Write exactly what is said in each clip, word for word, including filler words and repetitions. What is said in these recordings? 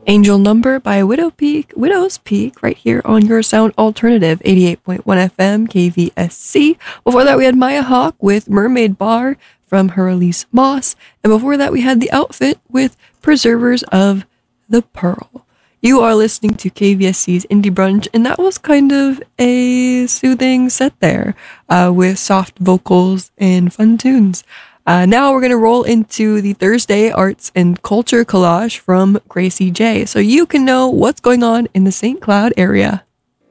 Angel Number by Widow Peak, Widow's Peak, right here on your sound alternative, eighty-eight point one F M, K V S C. Before that, we had Maya Hawke with Mermaid Bar from her release Moss. And before that, we had The Outfit with Preservers of the Pearl. You are listening to K V S C's Indie Brunch, and that was kind of a soothing set there, uh, with soft vocals and fun tunes. Uh, now we're going to roll into the Thursday Arts and Culture Collage from Gracie J, so you can know what's going on in the Saint Cloud area.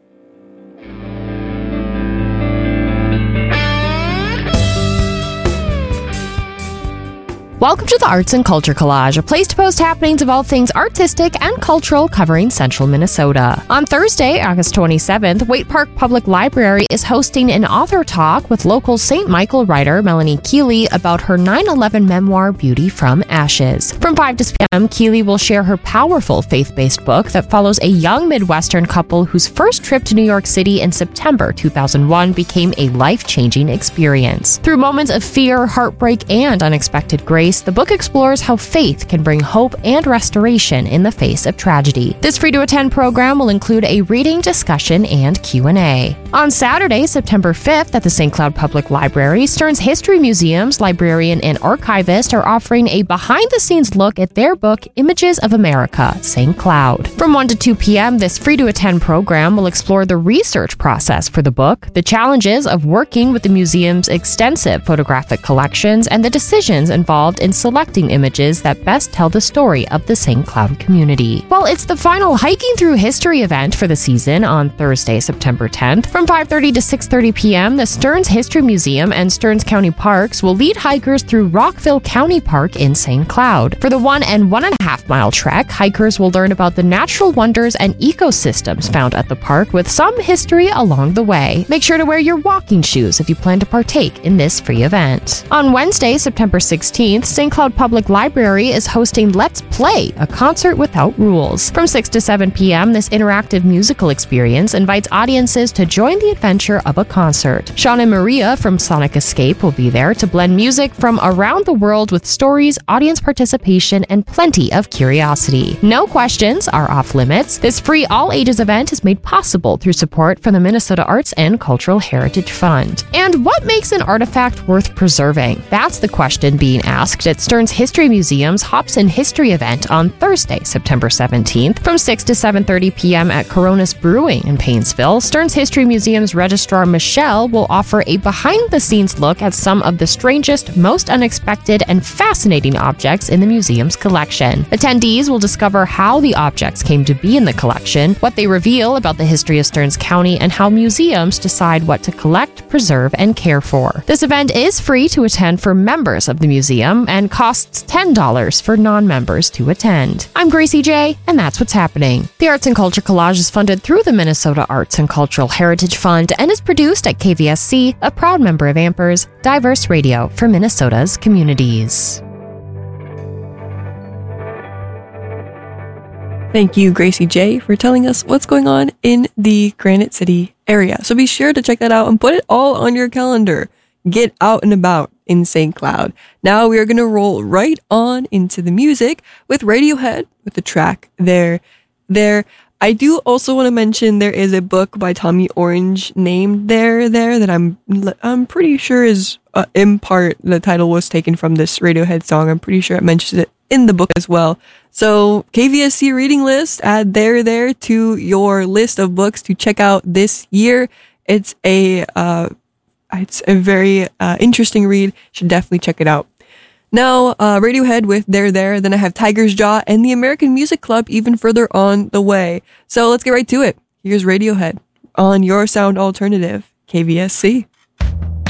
Welcome to the Arts and Culture Collage, a place to post happenings of all things artistic and cultural covering central Minnesota. On Thursday, August twenty-seventh, Waite Park Public Library is hosting an author talk with local Saint Michael writer Melanie Keeley about her nine eleven memoir, Beauty from Ashes. From five to six p.m., Keeley will share her powerful faith-based book that follows a young Midwestern couple whose first trip to New York City in September two thousand one became a life-changing experience. Through moments of fear, heartbreak, and unexpected grace, the book explores how faith can bring hope and restoration in the face of tragedy. This free-to-attend program will include a reading, discussion, and Q and A. On Saturday, September fifth, at the Saint Cloud Public Library, Stearns History Museum's librarian and archivist are offering a behind-the-scenes look at their book, Images of America, Saint Cloud. From one to two p.m., this free-to-attend program will explore the research process for the book, the challenges of working with the museum's extensive photographic collections, and the decisions involved in selecting images that best tell the story of the Saint Cloud community. Well, it's the final Hiking Through History event for the season on Thursday, September tenth. From five thirty to six thirty p.m., the Stearns History Museum and Stearns County Parks will lead hikers through Rockville County Park in Saint Cloud. For the one and one and a half mile trek, hikers will learn about the natural wonders and ecosystems found at the park with some history along the way. Make sure to wear your walking shoes if you plan to partake in this free event. On Wednesday, September sixteenth, Saint Cloud Public Library is hosting Let's Play, a concert without rules. From six to seven p.m., this interactive musical experience invites audiences to join the adventure of a concert. Sean and Maria from Sonic Escape will be there to blend music from around the world with stories, audience participation, and plenty of curiosity. No questions are off limits. This free all-ages event is made possible through support from the Minnesota Arts and Cultural Heritage Fund. And what makes an artifact worth preserving? That's the question being asked at Stearns History Museum's Hops in History event on Thursday, September seventeenth. From six to seven thirty p.m. at Coronas Brewing in Painesville, Stearns History Museum's Registrar Michelle will offer a behind-the-scenes look at some of the strangest, most unexpected, and fascinating objects in the museum's collection. Attendees will discover how the objects came to be in the collection, what they reveal about the history of Stearns County, and how museums decide what to collect, preserve, and care for. This event is free to attend for members of the museum and costs ten dollars for non-members to attend. I'm Gracie J, and that's what's happening. The Arts and Culture Collage is funded through the Minnesota Arts and Cultural Heritage Fund and is produced at K V S C, a proud member of Ampers, diverse radio for Minnesota's communities. Thank you, Gracie J, for telling us what's going on in the Granite City area. So be sure to check that out and put it all on your calendar. Get out and about in Saint Cloud. Now we are going to roll right on into the music with Radiohead with the track There, There. I do also want to mention there is a book by Tommy Orange named There, There that I'm I'm pretty sure is uh, in part the title was taken from this Radiohead song. I'm pretty sure it mentions it in the book as well. So K V S C reading list, add There, There to your list of books to check out this year. It's a uh, It's a very uh, interesting read. Should definitely check it out. Now, uh, Radiohead with There, There. Then I have Tiger's Jaw and the American Music Club even further on the way. So let's get right to it. Here's Radiohead on your sound alternative, K V S C.